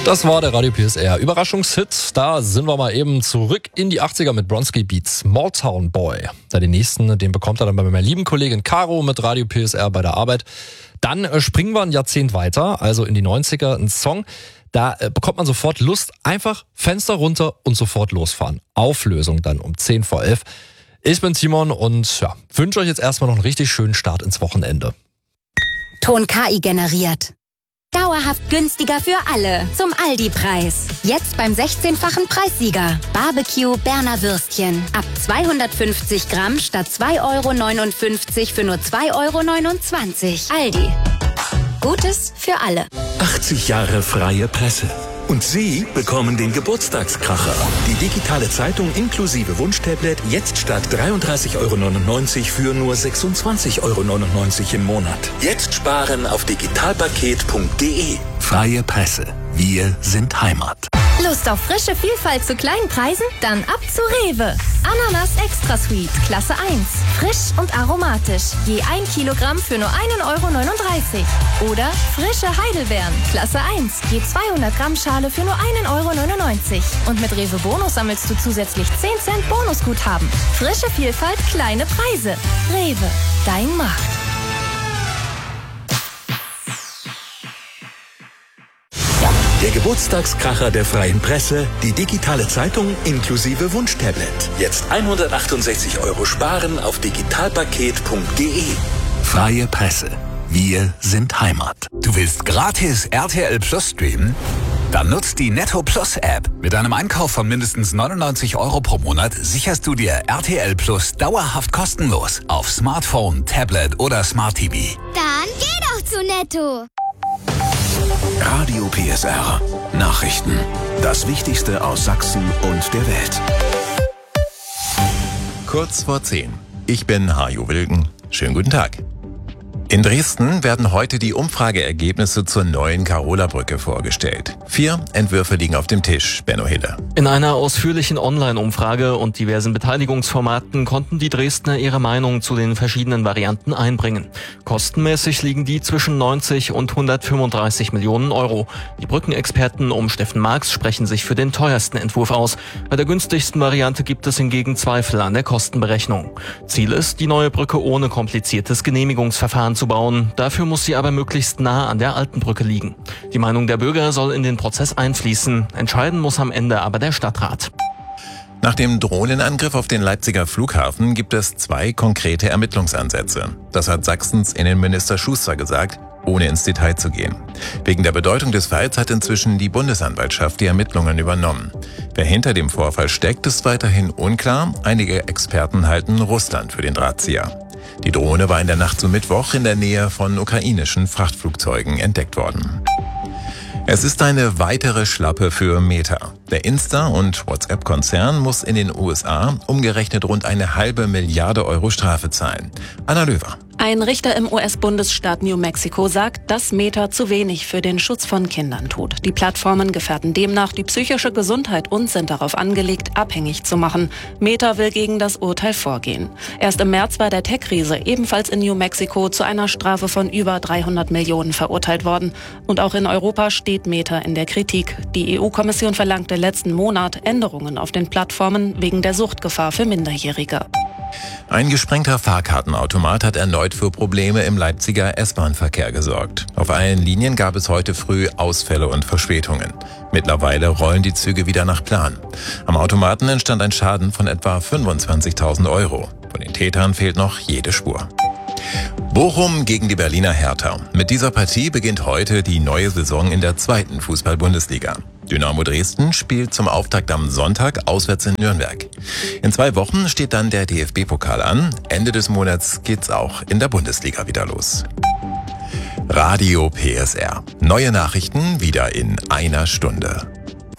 Das war der Radio PSR Überraschungshit. Da sind wir mal eben zurück in die 80er mit Bronski Beats Smalltown Boy. Den nächsten, den bekommt er dann bei meiner lieben Kollegin Caro mit Radio PSR bei der Arbeit. Dann springen wir ein Jahrzehnt weiter, also in die 90er, ein Song. Da bekommt man sofort Lust, einfach Fenster runter und sofort losfahren. Auflösung dann um 10 vor 11. Ich bin Timon und wünsche euch jetzt erstmal noch einen richtig schönen Start ins Wochenende. Ton KI generiert. Dauerhaft günstiger für alle. Zum Aldi-Preis. Jetzt beim 16-fachen Preissieger. Barbecue Berner Würstchen. Ab 250 Gramm statt 2,59 € für nur 2,29 €. Aldi. Gutes für alle. 80 Jahre freie Presse. Und Sie bekommen den Geburtstagskracher. Die digitale Zeitung inklusive Wunschtablet jetzt statt 33,99 € für nur 26,99 € im Monat. Jetzt sparen auf digitalpaket.de. Freie Presse. Wir sind Heimat. Lust auf frische Vielfalt zu kleinen Preisen? Dann ab zu Rewe. Ananas Extra Sweet, Klasse 1. Frisch und aromatisch. Je 1 Kilogramm für nur 1,39 €. Oder frische Heidelbeeren, Klasse 1. Je 200 Gramm Schale für nur 1,99 €. Und mit Rewe Bonus sammelst du zusätzlich 10 Cent Bonusguthaben. Frische Vielfalt, kleine Preise. Rewe, dein Markt. Der Geburtstagskracher der freien Presse, die digitale Zeitung inklusive Wunschtablet. Jetzt 168 € sparen auf digitalpaket.de. Freie Presse. Wir sind Heimat. Du willst gratis RTL Plus streamen? Dann nutzt die Netto Plus App. Mit einem Einkauf von mindestens 99 € pro Monat sicherst du dir RTL Plus dauerhaft kostenlos auf Smartphone, Tablet oder Smart TV. Dann geh doch zu Netto. Radio PSR. Nachrichten. Das Wichtigste aus Sachsen und der Welt. Kurz vor 10. Ich bin Hajo Wilken. Schönen guten Tag. In Dresden werden heute die Umfrageergebnisse zur neuen Karola-Brücke vorgestellt. 4 Entwürfe liegen auf dem Tisch. Benno Hille. In einer ausführlichen Online-Umfrage und diversen Beteiligungsformaten konnten die Dresdner ihre Meinung zu den verschiedenen Varianten einbringen. Kostenmäßig liegen die zwischen 90 und 135 Millionen €. Die Brückenexperten um Steffen Marx sprechen sich für den teuersten Entwurf aus. Bei der günstigsten Variante gibt es hingegen Zweifel an der Kostenberechnung. Ziel ist, die neue Brücke ohne kompliziertes Genehmigungsverfahren zu bauen. Dafür muss sie aber möglichst nah an der alten Brücke liegen. Die Meinung der Bürger soll in den Prozess einfließen. Entscheiden muss am Ende aber der Stadtrat. Nach dem Drohnenangriff auf den Leipziger Flughafen gibt es 2 konkrete Ermittlungsansätze. Das hat Sachsens Innenminister Schuster gesagt, ohne ins Detail zu gehen. Wegen der Bedeutung des Falls hat inzwischen die Bundesanwaltschaft die Ermittlungen übernommen. Wer hinter dem Vorfall steckt, ist weiterhin unklar. Einige Experten halten Russland für den Drahtzieher. Die Drohne war in der Nacht zu Mittwoch in der Nähe von ukrainischen Frachtflugzeugen entdeckt worden. Es ist eine weitere Schlappe für Meta. Der Insta- und WhatsApp-Konzern muss in den USA umgerechnet rund 1,5 Milliarde € Strafe zahlen. Anna Löwer. Ein Richter im US-Bundesstaat New Mexico sagt, dass Meta zu wenig für den Schutz von Kindern tut. Die Plattformen gefährden demnach die psychische Gesundheit und sind darauf angelegt, abhängig zu machen. Meta will gegen das Urteil vorgehen. Erst im März war der Tech-Riese ebenfalls in New Mexico zu einer Strafe von über 300 Millionen verurteilt worden. Und auch in Europa steht Meta in der Kritik. Die EU-Kommission verlangte letzten Monat Änderungen auf den Plattformen wegen der Suchtgefahr für Minderjährige. Ein gesprengter Fahrkartenautomat hat erneut für Probleme im Leipziger S-Bahn-Verkehr gesorgt. Auf allen Linien gab es heute früh Ausfälle und Verspätungen. Mittlerweile rollen die Züge wieder nach Plan. Am Automaten entstand ein Schaden von etwa 25.000 €. Von den Tätern fehlt noch jede Spur. Bochum gegen die Berliner Hertha. Mit dieser Partie beginnt heute die neue Saison in der 2. Fußball-Bundesliga. Dynamo Dresden spielt zum Auftakt am Sonntag auswärts in Nürnberg. In 2 Wochen steht dann der DFB-Pokal an. Ende des Monats geht's auch in der Bundesliga wieder los. Radio PSR. Neue Nachrichten wieder in einer Stunde.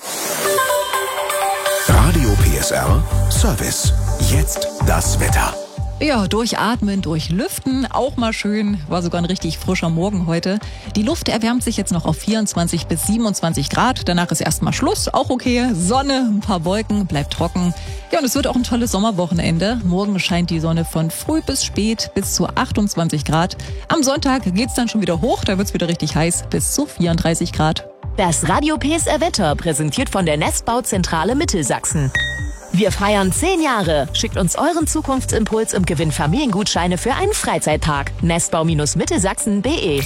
Radio PSR Service. Jetzt das Wetter. Ja, durchatmen, durchlüften, auch mal schön. War sogar ein richtig frischer Morgen heute. Die Luft erwärmt sich jetzt noch auf 24 bis 27 Grad. Danach ist erstmal Schluss, auch okay. Sonne, ein paar Wolken, bleibt trocken. Ja, und es wird auch ein tolles Sommerwochenende. Morgen scheint die Sonne von früh bis spät bis zu 28 Grad. Am Sonntag geht's dann schon wieder hoch, da wird's wieder richtig heiß, bis zu 34 Grad. Das Radio PSR Wetter präsentiert von der Nestbauzentrale Mittelsachsen. Wir feiern 10 Jahre. Schickt uns euren Zukunftsimpuls und gewinnt Familiengutscheine für einen Freizeittag. Nestbau-mittelsachsen.de.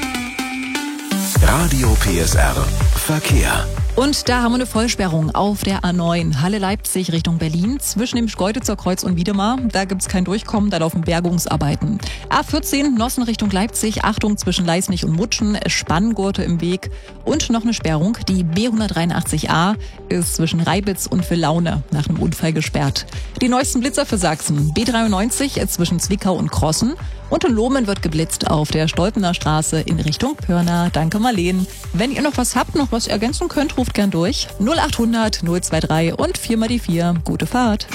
Radio PSR Verkehr. Und da haben wir eine Vollsperrung auf der A9 Halle-Leipzig Richtung Berlin zwischen dem Schkeuditzer Kreuz und Wiedemar. Da gibt's kein Durchkommen, da laufen Bergungsarbeiten. A14 Nossen Richtung Leipzig, Achtung zwischen Leisnig und Mutschen, Spanngurte im Weg und noch eine Sperrung. Die B183a ist zwischen Reibitz und Villaune nach einem Unfall gesperrt. Die neuesten Blitzer für Sachsen, B93 zwischen Zwickau und Krossen. Und in Lohmen wird geblitzt auf der Stolpener Straße in Richtung Pirna. Danke Marleen. Wenn ihr noch was habt, noch was ergänzen könnt, ruft gern durch. 0800 023 und 4 mal die 4. Gute Fahrt.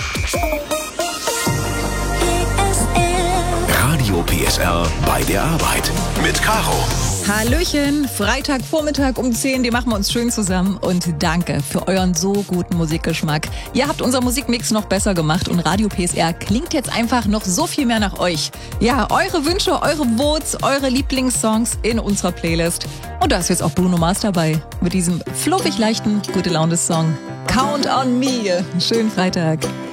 Radio PSR bei der Arbeit mit Caro. Hallöchen, Freitagvormittag um 10, die machen wir uns schön zusammen und danke für euren so guten Musikgeschmack. Ihr habt unser Musikmix noch besser gemacht und Radio PSR klingt jetzt einfach noch so viel mehr nach euch. Ja, eure Wünsche, eure Votes, eure Lieblingssongs in unserer Playlist. Und da ist jetzt auch Bruno Mars dabei mit diesem fluffig leichten, gute Laune-Song Count on Me. Schönen Freitag.